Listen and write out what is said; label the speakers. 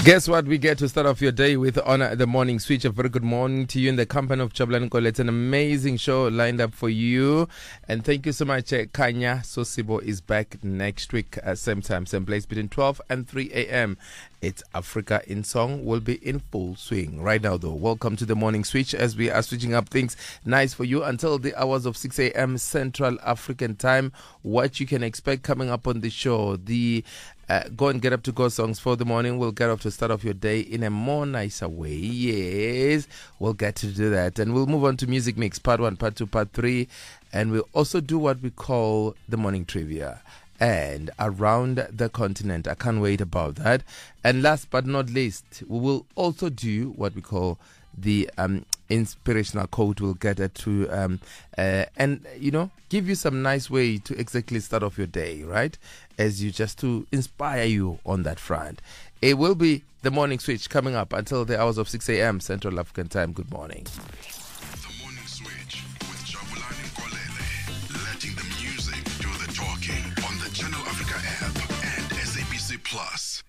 Speaker 1: Guess what we get to start off your day with on the morning switch. A very good morning to you in the company of Jabulani Nkole. It's an amazing show lined up for you. And thank you so much. Kanya Sosibo is back next week at same time, same place between 12 and 3 a.m. It's Africa in Song will be in full swing right now though. Welcome to the morning switch as we are switching up things nice for you until the hours of 6 a.m. Central African time. What you can expect coming up on the show, the Go and Get Up to Go songs for the morning. We'll get off to start off your day in a more nicer way. Yes, we'll get to do that. And we'll move on to Music Mix, part 1, part 2, part 3. And we'll also do what we call the morning trivia. And around the continent. I can't wait about that. And last but not least, we will also do what we call the inspirational quote. We'll get it to and give you some nice way to exactly start off your day, right? As you just to inspire you on that front. It will be the morning switch coming up until the hours of 6 a.m. Central African time. Good morning.
Speaker 2: The morning switch with Jabulani Nkole, letting the music do the talking on the Channel Africa app and SABC Plus.